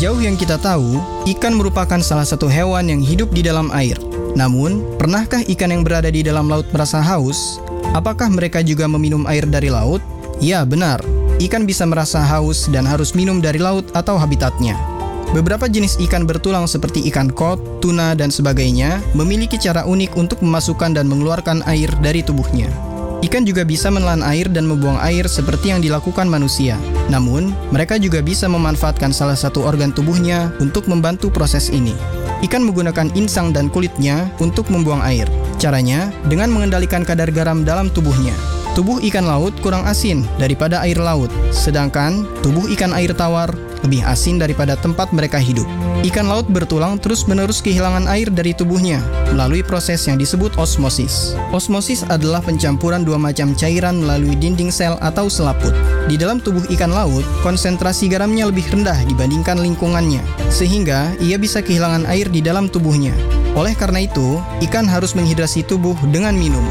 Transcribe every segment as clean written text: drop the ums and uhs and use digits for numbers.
Sejauh yang kita tahu, ikan merupakan salah satu hewan yang hidup di dalam air. Namun, pernahkah ikan yang berada di dalam laut merasa haus? Apakah mereka juga meminum air dari laut? Ya, benar. Ikan bisa merasa haus dan harus minum dari laut atau habitatnya. Beberapa jenis ikan bertulang seperti ikan kod, tuna, dan sebagainya memiliki cara unik untuk memasukkan dan mengeluarkan air dari tubuhnya. Ikan juga bisa menelan air dan membuang air seperti yang dilakukan manusia. Namun, mereka juga bisa memanfaatkan salah satu organ tubuhnya untuk membantu proses ini. Ikan menggunakan insang dan kulitnya untuk membuang air. Caranya dengan mengendalikan kadar garam dalam tubuhnya. Tubuh ikan laut kurang asin daripada air laut, sedangkan tubuh ikan air tawar lebih asin daripada tempat mereka hidup. Ikan laut bertulang terus-menerus kehilangan air dari tubuhnya melalui proses yang disebut osmosis. Osmosis adalah pencampuran dua macam cairan melalui dinding sel atau selaput. Di dalam tubuh ikan laut, konsentrasi garamnya lebih rendah dibandingkan lingkungannya, sehingga ia bisa kehilangan air di dalam tubuhnya. Oleh karena itu, ikan harus menghidrasi tubuh dengan minum.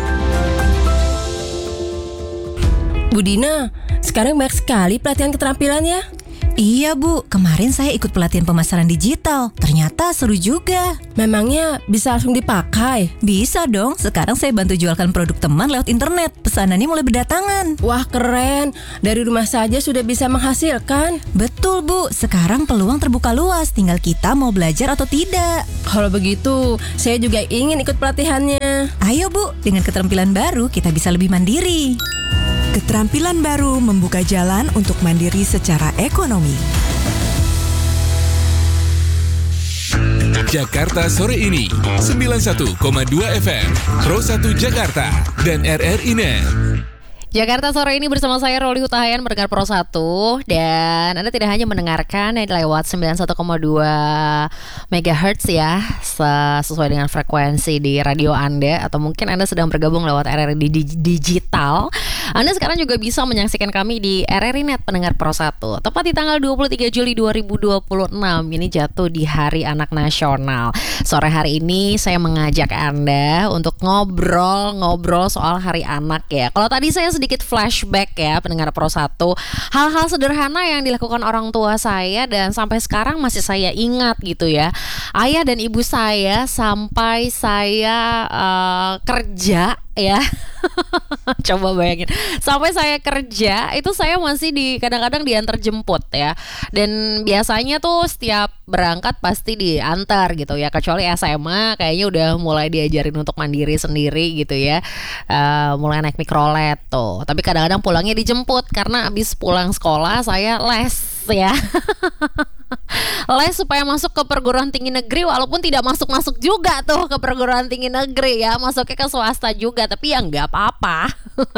Bu Dina, sekarang banyak sekali pelatihan keterampilan ya? Iya Bu, kemarin saya ikut pelatihan pemasaran digital. Ternyata seru juga. Memangnya bisa langsung dipakai? Bisa dong, sekarang saya bantu jualkan produk teman lewat internet. Pesanannya mulai berdatangan. Wah keren, dari rumah saja sudah bisa menghasilkan. Betul Bu, sekarang peluang terbuka luas. Tinggal kita mau belajar atau tidak. Kalau begitu, saya juga ingin ikut pelatihannya. Ayo Bu, dengan keterampilan baru kita bisa lebih mandiri. Keterampilan baru membuka jalan untuk mandiri secara ekonomi. Jakarta sore ini 91,2 FM Pro 1 Jakarta dan RRI Net. Jakarta sore ini bersama saya Roli Hutahayan mendengar Pro 1. Dan Anda tidak hanya mendengarkan lewat 91,2 MHz ya, sesuai dengan frekuensi di radio Anda, atau mungkin Anda sedang bergabung lewat RRI digital. Anda sekarang juga bisa menyaksikan kami di RRI Net pendengar Pro 1. Tepat di tanggal 23 Juli 2026 ini jatuh di Hari Anak Nasional. Sore hari ini saya mengajak Anda untuk ngobrol soal Hari Anak ya. Kalau tadi saya sedikit flashback ya pendengar Pro 1, hal-hal sederhana yang dilakukan orang tua saya dan sampai sekarang masih saya ingat gitu ya. Ayah dan ibu saya sampai saya kerja ya. Coba bayangin, sampai saya kerja itu saya masih kadang-kadang diantar jemput ya. Dan biasanya tuh setiap berangkat pasti diantar gitu ya, kecuali SMA kayaknya udah mulai diajarin untuk mandiri sendiri gitu ya. Mulai naik mikrolet tuh. Tapi kadang-kadang pulangnya dijemput karena abis pulang sekolah saya les ya. Les supaya masuk ke perguruan tinggi negeri, walaupun tidak masuk juga tuh ke perguruan tinggi negeri ya, masuknya ke swasta juga, tapi ya nggak apa-apa.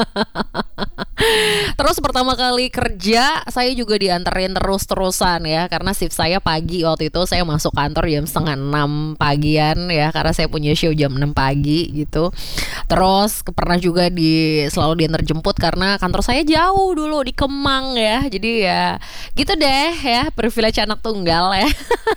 Terus pertama kali kerja saya juga dianterin terus-terusan ya, karena shift saya pagi waktu itu. Saya masuk kantor jam 5:30 pagian ya, karena saya punya show jam 6 pagi gitu. Terus pernah juga selalu diantar jemput karena kantor saya jauh dulu di Kemang ya. Jadi ya gitu deh ya, privilege anak tunggal ya.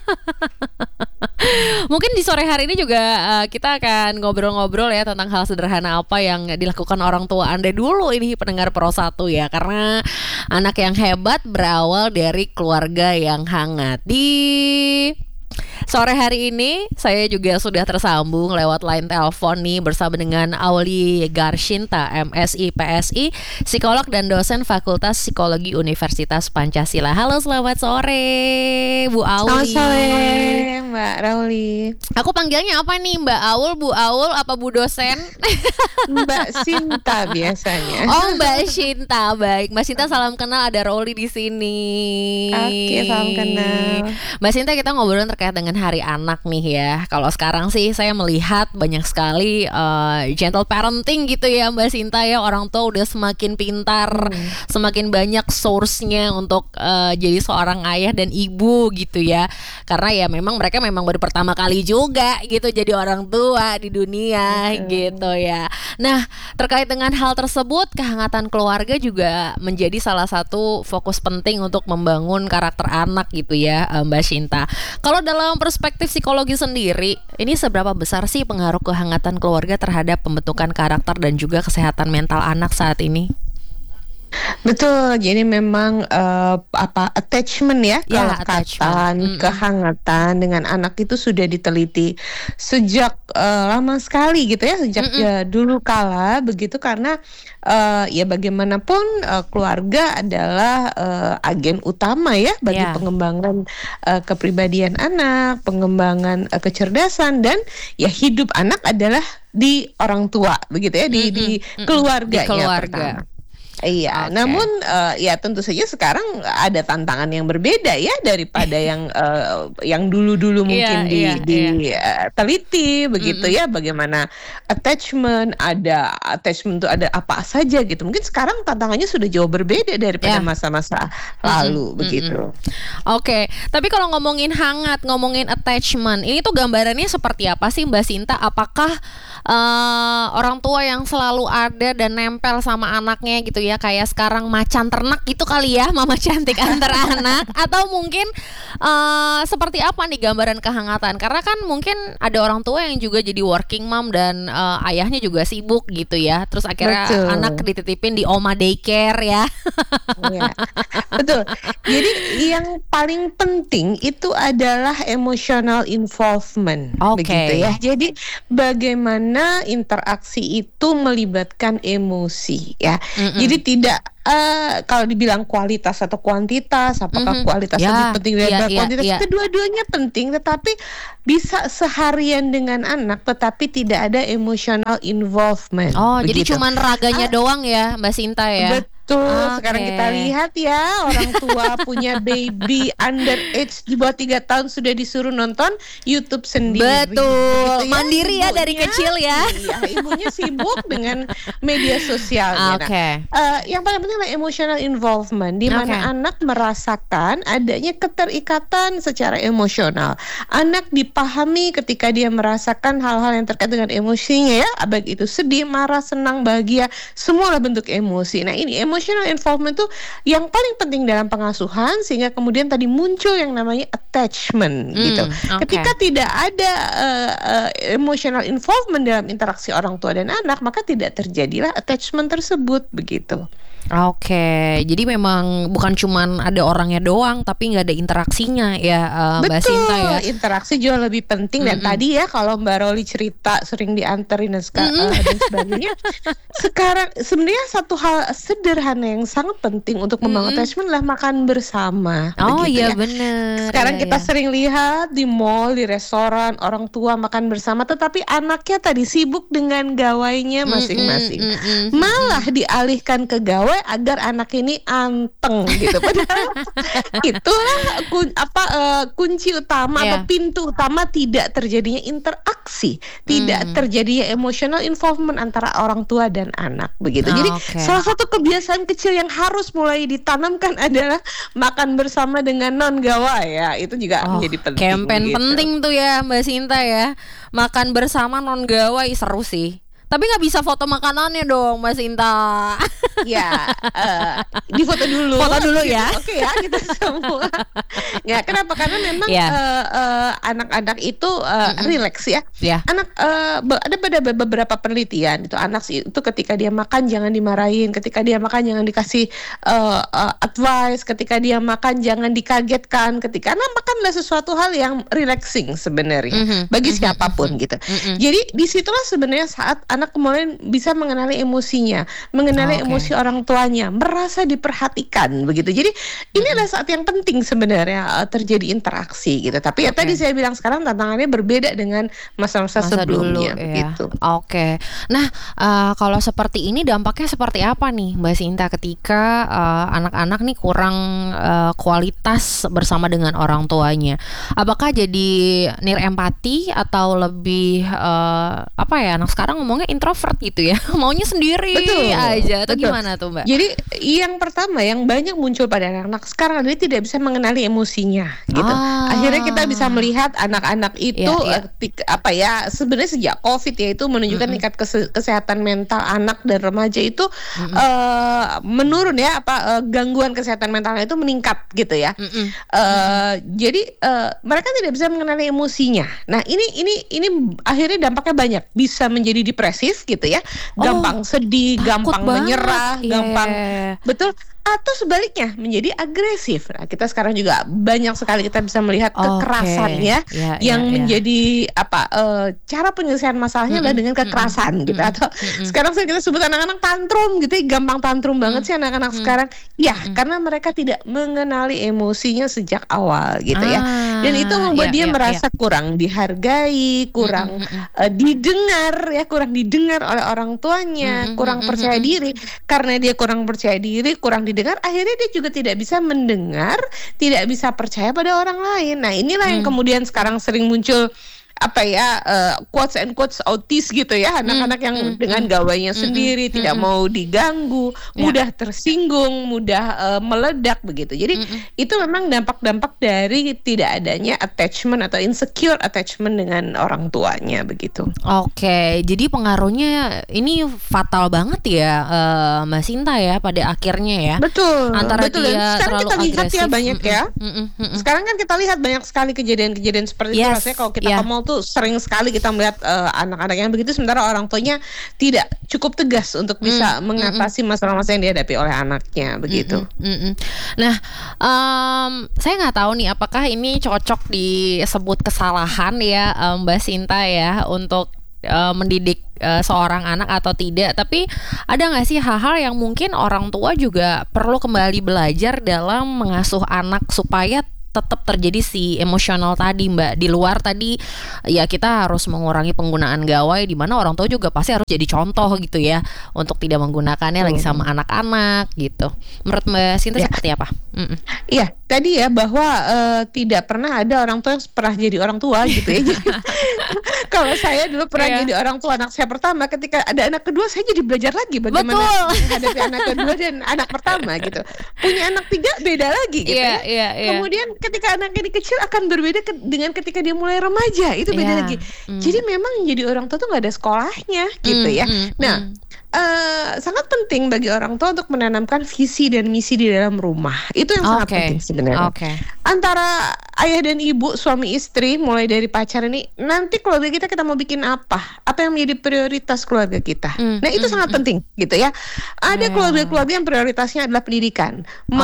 Mungkin di sore hari ini juga kita akan ngobrol-ngobrol ya tentang hal sederhana apa yang dilakukan orang tua Anda dulu ini pendengar Pro 1 ya. Karena anak yang hebat berawal dari keluarga yang hangat. Di sore hari ini saya juga sudah tersambung lewat line telepon nih bersama dengan Auli Garshinta, MSI PSI, psikolog dan dosen Fakultas Psikologi Universitas Pancasila. Halo, selamat sore Bu Auli. Selamat sore Mbak Rauli. Aku panggilnya apa nih, Mbak Aul, Bu Aul, apa Bu dosen? Mbak Sinta biasanya. Oh, Mbak Sinta. Baik, Mbak Sinta salam kenal, ada Rauli di sini. Oke, salam kenal. Mbak Sinta, kita ngobrol terkait dengan Hari Anak nih ya. Kalau sekarang sih saya melihat banyak sekali gentle parenting gitu ya Mbak Sinta ya. Orang tua udah semakin pintar, semakin banyak source-nya untuk jadi seorang ayah dan ibu gitu ya. Karena ya memang mereka memang baru pertama kali juga gitu jadi orang tua di dunia gitu ya. Nah, terkait dengan hal tersebut, kehangatan keluarga juga menjadi salah satu fokus penting untuk membangun karakter anak gitu ya Mbak Sinta. Kalau dalam perspektif psikologi sendiri, ini seberapa besar sih pengaruh kehangatan keluarga terhadap pembentukan karakter dan juga kesehatan mental anak saat ini? Betul, jadi memang attachment ya, Ya, kelekatan, kehangatan dengan anak itu sudah diteliti sejak lama sekali gitu ya, sejak dulu kala begitu karena ya bagaimanapun keluarga adalah agen utama ya bagi Ya. pengembangan kepribadian anak, pengembangan kecerdasan dan ya hidup anak adalah di orang tua begitu ya di keluarganya Di keluarga. pertama. Iya, Oke. namun ya tentu saja sekarang ada tantangan yang berbeda ya daripada yang dulu-dulu mungkin diteliti begitu ya, bagaimana attachment itu ada apa saja gitu. Mungkin sekarang tantangannya sudah jauh berbeda daripada Ya. masa-masa lalu begitu. Oke, tapi kalau ngomongin hangat, ngomongin attachment, ini tuh gambarannya seperti apa sih Mbak Sinta? Apakah orang tua yang selalu ada dan nempel sama anaknya gitu ya, kayak sekarang macan ternak gitu kali ya, mama cantik antar anak, atau mungkin seperti apa nih gambaran kehangatan? Karena kan mungkin ada orang tua yang juga jadi working mom dan ayahnya juga sibuk gitu ya, terus akhirnya Betul. anak dititipin di oma daycare ya. Iya, betul. Jadi yang paling penting itu adalah emotional involvement, Oke. begitu ya. Jadi bagaimana interaksi itu melibatkan emosi, ya. Jadi tidak kalau dibilang kualitas atau kuantitas, apakah kualitas Ya, lebih penting daripada iya, kuantitas? iya. Kedua-duanya penting, tetapi bisa seharian dengan anak, tetapi tidak ada emotional involvement. Oh, jadi begitu. cuman raganya doang ya Mbak Sinta ya? Betul, sekarang Oke. kita lihat ya orang tua punya baby under age di bawah 3 tahun sudah disuruh nonton YouTube sendiri. Betul, Begitu mandiri ya dari Ibunya- kecil ya. Iya, ibunya sibuk dengan media sosialnya. Oke. Yang paling penting adalah emotional involvement, di mana Oke. anak merasakan adanya keterikatan secara emosional. Anak dipahami ketika dia merasakan hal-hal yang terkait dengan emosinya ya, baik itu sedih, marah, senang, bahagia, semualah bentuk emosi. Nah, ini emotional involvement itu yang paling penting dalam pengasuhan, sehingga kemudian tadi muncul yang namanya attachment gitu. oke. Ketika tidak ada emotional involvement dalam interaksi orang tua dan anak, maka tidak terjadilah attachment tersebut begitu. Oke, jadi memang bukan cuman ada orangnya doang, tapi nggak ada interaksinya ya Mbak Betul, Sinta ya. interaksi jauh lebih penting. Dan tadi ya kalau Mbak Roli cerita sering dianterin dan dan sebagainya. Sekarang sebenarnya satu hal sederhana yang sangat penting untuk membangun attachment adalah makan bersama. Oh begitu iya ya. bener. Sekarang Iya, kita iya. sering lihat di mall, di restoran, orang tua makan bersama, tetapi anaknya tadi sibuk dengan gawainya masing-masing. Malah dialihkan ke gawai agar anak ini anteng gitu. Padahal itulah kunci utama Iya. atau pintu utama tidak terjadinya interaksi, tidak terjadinya emotional involvement antara orang tua dan anak begitu. Jadi Oke. salah satu kebiasaan kecil yang harus mulai ditanamkan adalah makan bersama dengan non gawai ya. Itu juga menjadi penting. Campaign gitu. penting tuh ya Mbak Sinta ya. Makan bersama non gawai seru sih. Tapi nggak bisa foto makanannya dong Mbak Sinta. Ya, di foto dulu. Foto dulu ya. Oke ya, kita semua. Ya, kenapa? Karena memang Ya. anak-anak itu rileks ya. Ya. Anak ada beberapa penelitian itu anak itu ketika dia makan jangan dimarahin, ketika dia makan jangan dikasih advice, ketika dia makan jangan dikagetkan, ketika karena makan adalah sesuatu hal yang relaxing sebenarnya bagi siapapun gitu. Jadi disitulah sebenarnya saat anak kemudian bisa mengenali emosinya, mengenali emosi orang tuanya, merasa diperhatikan begitu. Jadi ini adalah saat yang penting sebenarnya terjadi interaksi gitu. Tapi ya tadi saya bilang sekarang tantangannya berbeda dengan masa-masa sebelumnya dulu, begitu. ya. Oke. Nah, kalau seperti ini dampaknya seperti apa nih Mbak Sinta ketika anak-anak nih kurang kualitas bersama dengan orang tuanya? Apakah jadi nirempati atau lebih apa ya, anak sekarang ngomongnya introvert gitu ya, maunya sendiri Betul, aja atau betul. gimana tuh Mbak? Jadi yang pertama yang banyak muncul pada anak-anak sekarang adalah tidak bisa mengenali emosi emosinya gitu. Akhirnya kita bisa melihat anak-anak itu sebenarnya sejak COVID ya itu menunjukkan tingkat kesehatan mental anak dan remaja itu menurun ya, gangguan kesehatan mentalnya itu meningkat gitu ya. Jadi mereka tidak bisa mengenali emosinya. Nah, ini akhirnya dampaknya banyak, bisa menjadi depresif gitu ya, gampang sedih, gampang menyerah, gampang betul, atau sebaliknya menjadi agresif. Nah, kita sekarang juga banyak sekali kita bisa melihat kekerasan yang menjadi cara penyelesaian masalahnya adalah dengan kekerasan gitu. Atau sekarang kita sebut anak-anak tantrum gitu ya, gampang tantrum banget sih anak-anak sekarang. Ya, karena mereka tidak mengenali emosinya sejak awal gitu ya. Dan itu membuat dia merasa kurang dihargai, kurang didengar ya, kurang didengar oleh orang tuanya, kurang percaya diri. Karena dia kurang percaya diri, kurang didengar, akhirnya dia juga tidak bisa mendengar, tidak bisa percaya pada orang lain. Nah, inilah yang kemudian sekarang sering muncul quotes and quotes autis gitu ya, anak-anak yang dengan gawainya sendiri, tidak mau diganggu, mudah tersinggung, mudah meledak begitu. Jadi itu memang dampak-dampak dari tidak adanya attachment atau insecure attachment dengan orang tuanya begitu. Oke, jadi pengaruhnya ini fatal banget ya, Mbak Sinta ya pada akhirnya ya. Betul. Antara betul. dia Sekarang terlalu kita lihat agresif. ya banyak ya. Sekarang kan kita lihat banyak sekali kejadian-kejadian seperti itu. Rasanya kalau kita ke mall tuh sering sekali kita melihat anak-anak yang begitu, sementara orang tuanya tidak cukup tegas untuk bisa mengatasi masalah-masalah yang dihadapi oleh anaknya begitu. Nah, saya nggak tahu nih apakah ini cocok disebut kesalahan ya, Mbak Sinta ya, untuk mendidik seorang anak atau tidak. Tapi ada nggak sih hal-hal yang mungkin orang tua juga perlu kembali belajar dalam mengasuh anak supaya tetap terjadi si emosional tadi, Mbak? Di luar tadi ya kita harus mengurangi penggunaan gawai, di mana orang tua juga pasti harus jadi contoh gitu ya untuk tidak menggunakannya lagi sama anak-anak gitu. Menurut Mbak Sinta seperti apa? Iya, tadi ya bahwa tidak pernah ada orang tua yang pernah jadi orang tua gitu ya. Kalau saya dulu pernah jadi orang tua anak saya pertama, ketika ada anak kedua saya jadi belajar lagi bagaimana menghadapi anak kedua dan anak pertama gitu. Punya anak tiga beda lagi gitu ya. Kemudian ketika anak ini kecil akan berbeda dengan ketika dia mulai remaja, itu beda lagi. Jadi memang jadi orang tua tuh nggak ada sekolahnya gitu ya. Nah, sangat penting bagi orang tua untuk menanamkan visi dan misi di dalam rumah. Itu yang sangat penting sebenarnya. Antara ayah dan ibu, suami istri, mulai dari pacar ini, nanti keluarga kita mau bikin apa yang menjadi prioritas keluarga kita. Nah, itu sangat penting gitu ya. Ada keluarga-keluarga yang prioritasnya adalah pendidikan.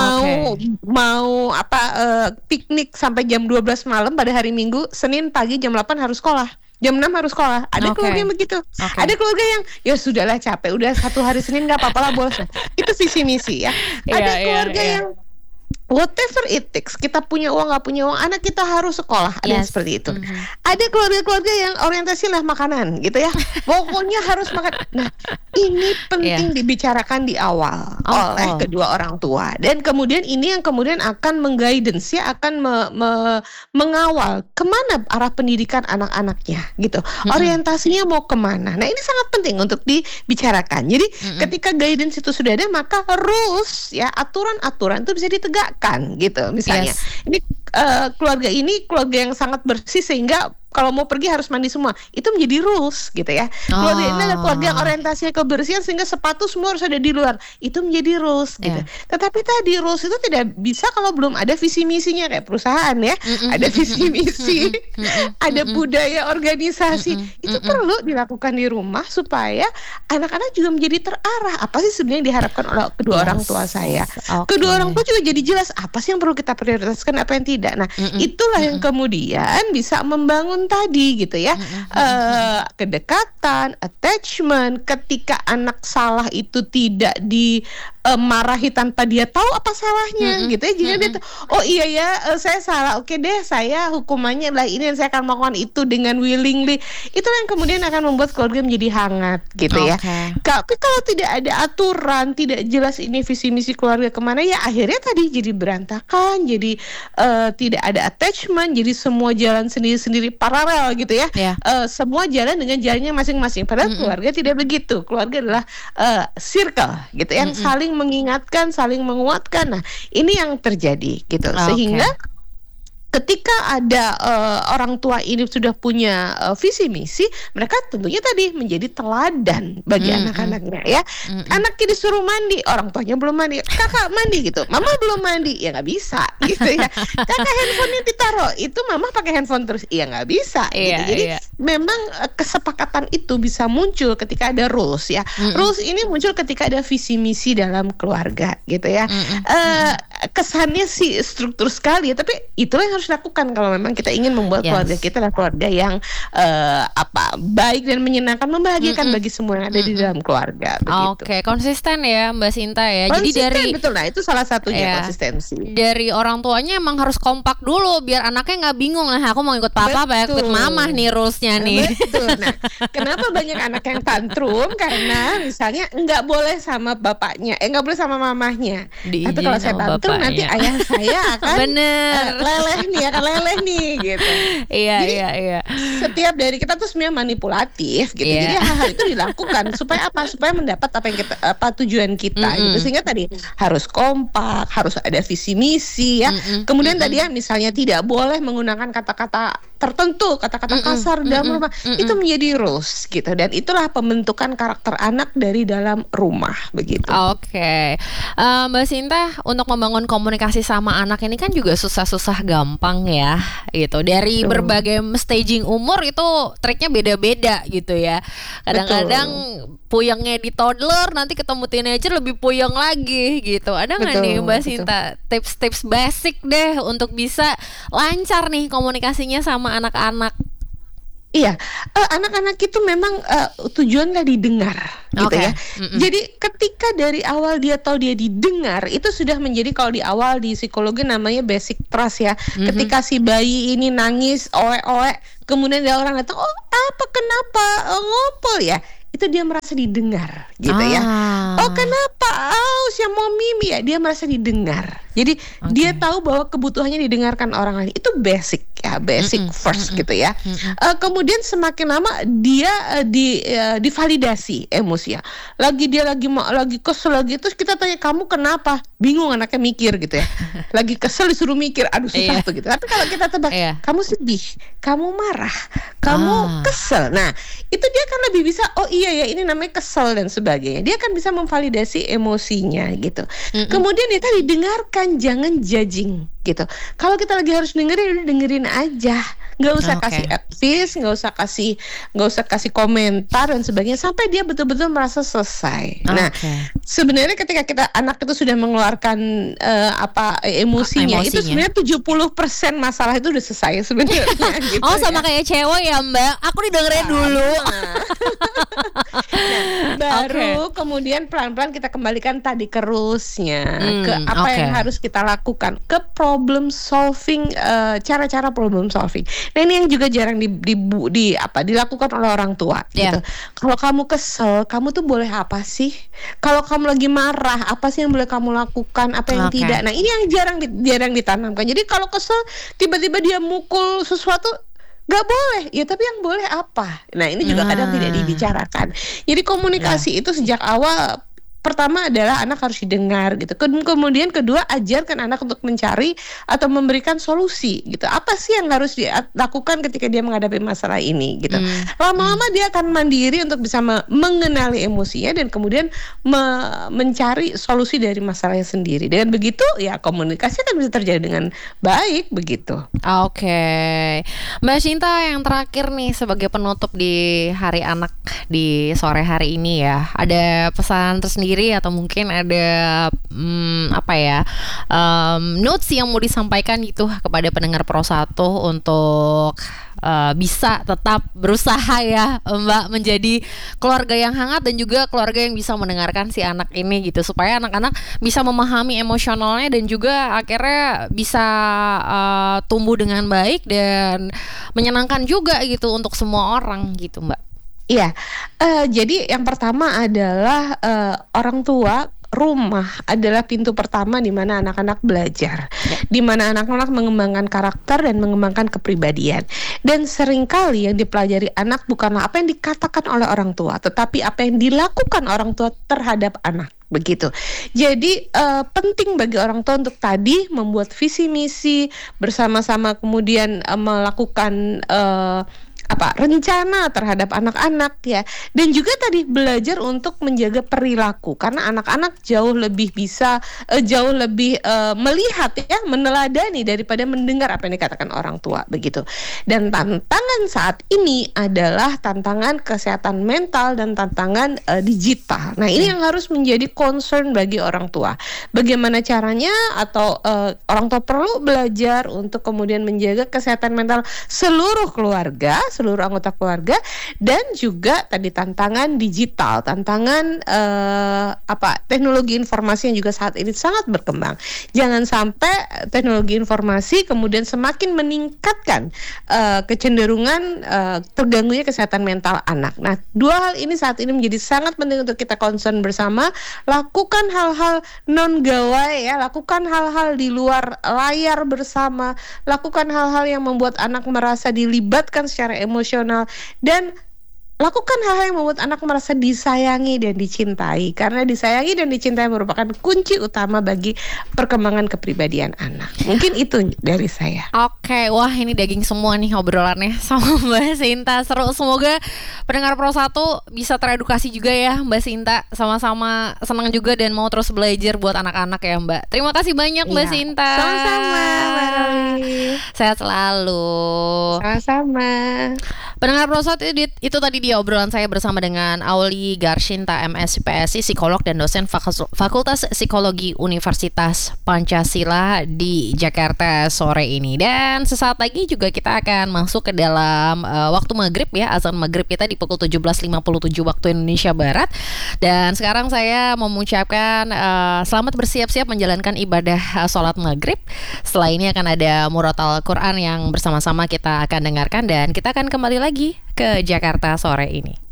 Mau piknik sampai jam 12 malam pada hari Minggu, Senin pagi jam 8 harus sekolah. Jam 6 harus sekolah. Ada keluarga yang begitu. Ada keluarga yang ya sudahlah capek, udah satu hari Senin nggak apa-apa lah bolos. Itu visi misi ya. Ada keluarga yang whatever it takes, kita punya uang nggak punya uang, anak kita harus sekolah. Ada yang seperti itu. Ada keluarga-keluarga yang orientasi lah makanan gitu ya. Pokoknya harus makan. Nah, ini penting dibicarakan di awal oleh kedua orang tua. Dan kemudian ini yang kemudian akan mengguidance ya, akan mengawal kemana arah pendidikan anak-anaknya gitu. Orientasinya mau kemana. Nah, ini sangat penting untuk dibicarakan. Jadi ketika guidance itu sudah ada, maka rules ya, aturan-aturan itu bisa ditegakkan gitu. Misalnya ini keluarga ini keluarga yang sangat bersih sehingga kalau mau pergi harus mandi semua. Itu menjadi rules gitu ya. Keluarga ini adalah keluarga yang orientasinya kebersihan sehingga sepatu semua harus ada di luar. Itu menjadi rules gitu. Tetapi tadi rules itu tidak bisa kalau belum ada visi misinya, kayak perusahaan ya. Ada visi misi, ada budaya organisasi. Itu perlu dilakukan di rumah supaya anak-anak juga menjadi terarah. Apa sih sebenarnya yang diharapkan oleh kedua orang tua saya. Kedua orang tua juga jadi jelas apa sih yang perlu kita prioritaskan, apa yang tidak. Nah, itulah yang kemudian bisa membangun tadi gitu ya, kedekatan, attachment. Ketika anak salah itu tidak dimarahi tanpa dia tahu apa salahnya gitu ya. Jika dia oh iya ya saya salah, oke deh saya hukumannya adalah ini dan saya akan melakukan itu dengan willingly. Itulah yang kemudian akan membuat keluarga menjadi hangat gitu ya. Tapi kalau tidak ada aturan, tidak jelas ini visi misi keluarga kemana, ya akhirnya tadi jadi berantakan, jadi tidak ada attachment, jadi semua jalan sendiri-sendiri paralel gitu ya. Semua jalan dengan jalannya masing-masing. Padahal keluarga tidak begitu. Keluarga adalah circle gitu yang saling mengingatkan, saling menguatkan. Nah, ini yang terjadi gitu. Sehingga ketika ada orang tua ini sudah punya visi misi, mereka tentunya tadi menjadi teladan bagi anak-anaknya ya. Anaknya disuruh mandi, orang tuanya belum mandi, kakak mandi gitu, mama belum mandi, ya nggak bisa gitu ya. Kakak handphonenya ditaruh, itu mama pakai handphone terus, ya nggak bisa gitu. Jadi memang kesepakatan itu bisa muncul ketika ada rules ya. Rules ini muncul ketika ada visi misi dalam keluarga gitu ya. Kesannya sih struktur sekali ya, tapi itulah yang harus dilakukan kalau memang kita ingin membuat keluarga kita adalah keluarga yang baik dan menyenangkan, membahagiakan bagi semua yang ada di dalam keluarga. Oke, konsisten ya Mbak Sinta ya. Konsisten, jadi dari betul, nah itu salah satunya konsistensi. Dari orang tuanya emang harus kompak dulu biar anaknya nggak bingung. Nah, aku mau ikut papa apa ikut mama nih rulesnya nih. Betul. Nah, kenapa banyak anak yang tantrum? Karena misalnya nggak boleh sama bapaknya, nggak boleh sama mamahnya. Tapi kalau saya tantrum nanti ayah saya akan leleh nih gitu. Iya. Setiap dari kita tuh sebenarnya manipulatif gitu. Jadi hal itu dilakukan supaya apa? Supaya mendapat apa yang kita tujuan kita gitu. Sehingga tadi harus kompak, harus ada visi misi ya. Kemudian tadi ya misalnya tidak boleh menggunakan kata-kata tertentu, kata-kata kasar dalam rumah. Itu menjadi rules gitu, dan itulah pembentukan karakter anak dari dalam rumah begitu. Oke. Mbak Sinta, untuk membangun komunikasi sama anak ini kan juga susah-susah gampang ya gitu. Dari berbagai staging umur itu triknya beda-beda gitu ya. Kadang-kadang puyengnya di toddler, nanti ketemu teenager lebih puyeng lagi gitu. Ada nggak nih Mbak Sinta tips-tips basic deh untuk bisa lancar nih komunikasinya sama anak-anak? Iya, anak-anak itu memang tujuannya didengar, gitu ya. Jadi ketika dari awal dia tahu dia didengar, itu sudah menjadi, kalau di awal di psikologi namanya basic trust ya. Ketika si bayi ini nangis, oe-oe, kemudian ada orang datang, oh apa, kenapa, ngompol ya, itu dia merasa didengar, gitu ya. Oh kenapa, si mau mimi ya, dia merasa didengar. Jadi dia tahu bahwa kebutuhannya didengarkan orang lain. Itu basic ya, basic first gitu ya. Kemudian semakin lama dia divalidasi emosi ya. Dia lagi kesel lagi, terus kita tanya kamu kenapa? Bingung anaknya mikir gitu ya. Lagi kesel disuruh mikir, aduh susah tuh gitu. Tapi kalau kita tebak, kamu sedih, kamu marah, kamu kesel. Nah, itu dia kan lebih bisa, oh iya ya ini namanya kesel dan sebagainya. Dia kan bisa memvalidasi emosinya gitu. Kemudian kita didengarkan, jangan judging gitu. Kalau kita lagi harus dengerin aja, nggak usah kasih advice, nggak usah kasih komentar dan sebagainya sampai dia betul-betul merasa selesai. Nah, sebenarnya ketika anak itu sudah mengeluarkan emosinya, itu sebenarnya 70% masalah itu udah selesai sebenarnya. Gitu sama kayak cewek ya Mbak, aku didengerin dulu. Baru kemudian pelan-pelan kita kembalikan tadi ke rules-nya, ke apa yang harus kita lakukan, ke problem solving, cara-cara problem solving. Nah ini yang juga jarang dilakukan oleh orang tua gitu. Kalau kamu kesel, kamu tuh boleh apa sih? Kalau kamu lagi marah, apa sih yang boleh kamu lakukan, apa yang tidak? Nah ini yang jarang ditanamkan. Jadi kalau kesel tiba-tiba dia mukul sesuatu, gak boleh, ya tapi yang boleh apa? Nah ini juga kadang tidak dibicarakan. Jadi komunikasi itu sejak awal, pertama adalah anak harus didengar gitu. Kemudian kedua, ajarkan anak untuk mencari atau memberikan solusi gitu. Apa sih yang harus dilakukan ketika dia menghadapi masalah ini gitu. Lama-lama dia akan mandiri untuk bisa mengenali emosinya dan kemudian mencari solusi dari masalahnya sendiri. Dengan begitu ya komunikasi akan bisa terjadi dengan baik begitu. Oke. Mbak Sinta, yang terakhir nih sebagai penutup di Hari Anak di sore hari ini ya, ada pesan tersendiri atau mungkin ada notes yang mau disampaikan gitu kepada pendengar Pro 1 untuk bisa tetap berusaha ya Mbak menjadi keluarga yang hangat dan juga keluarga yang bisa mendengarkan si anak ini gitu, supaya anak-anak bisa memahami emosionalnya dan juga akhirnya bisa tumbuh dengan baik dan menyenangkan juga gitu untuk semua orang gitu Mbak. Iya, jadi yang pertama adalah orang tua, rumah adalah pintu pertama di mana anak-anak belajar, di mana anak-anak mengembangkan karakter dan mengembangkan kepribadian. Dan seringkali yang dipelajari anak bukanlah apa yang dikatakan oleh orang tua, tetapi apa yang dilakukan orang tua terhadap anak. begitu. Jadi penting bagi orang tua untuk tadi membuat visi misi bersama-sama, kemudian melakukan rencana terhadap anak-anak ya, dan juga tadi belajar untuk menjaga perilaku, karena anak-anak jauh lebih bisa melihat ya, meneladani daripada mendengar apa yang dikatakan orang tua begitu. Dan tantangan saat ini adalah tantangan kesehatan mental dan tantangan digital. Nah, ini yang harus menjadi concern bagi orang tua. Bagaimana caranya, atau orang tua perlu belajar untuk kemudian menjaga kesehatan mental seluruh keluarga, seluruh anggota keluarga, dan juga tadi tantangan digital, tantangan teknologi informasi yang juga saat ini sangat berkembang. Jangan sampai teknologi informasi kemudian semakin meningkatkan kecenderungan terganggunya kesehatan mental anak. Nah, dua hal ini saat ini menjadi sangat penting untuk kita concern bersama. Lakukan hal-hal non gawai ya, lakukan hal-hal di luar layar bersama, lakukan hal-hal yang membuat anak merasa dilibatkan secara emosional, dan lakukan hal-hal yang membuat anak merasa disayangi dan dicintai, karena disayangi dan dicintai merupakan kunci utama bagi perkembangan kepribadian anak. Mungkin itu dari saya. Oke, wah ini daging semua nih obrolannya sama Mbak Sinta. Seru, semoga pendengar Pro 1 bisa teredukasi juga ya Mbak Sinta. Sama-sama senang juga dan mau terus belajar buat anak-anak ya Mbak. Terima kasih banyak Mbak Sinta. Sama-sama Mbak Roli. Sehat selalu. Sama-sama. Pendengar Pro 1, itu tadi dia obrolan saya bersama dengan Auli Garshinta, MS PSI, psikolog dan dosen Fakultas Psikologi Universitas Pancasila di Jakarta sore ini. Dan sesaat lagi juga kita akan masuk ke dalam waktu maghrib ya, azan maghrib kita di pukul 17.57 waktu Indonesia Barat. Dan sekarang saya mau mengucapkan selamat bersiap-siap menjalankan ibadah sholat maghrib. Setelah ini akan ada Muratal Quran yang bersama-sama kita akan dengarkan, dan kita akan kembali lagi ke Jakarta sore ini.